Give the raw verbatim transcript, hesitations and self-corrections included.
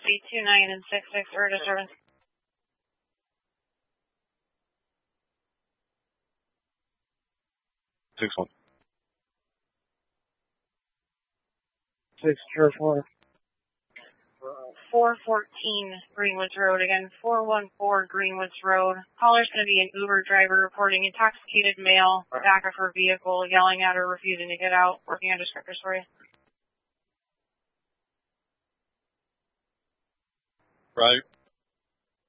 taxi two nine and six six for disturbance. six one. six zero four. four fourteen Greenwoods Road again, four one four Greenwoods Road. Caller's going to be an Uber driver reporting intoxicated male, back of her vehicle, yelling at her, refusing to get out, working on descriptors for you. Right.